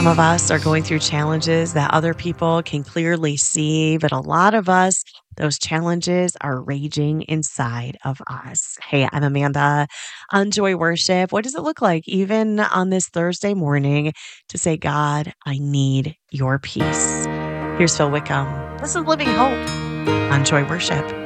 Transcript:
Some of us are going through challenges that other people can clearly see, but a lot of us, those challenges are raging inside of us. Hey, I'm Amanda on Joy Worship. What does it look like, even on this Thursday morning, to say, God, I need your peace? Here's Phil Wickham. This is Living Hope on Joy Worship.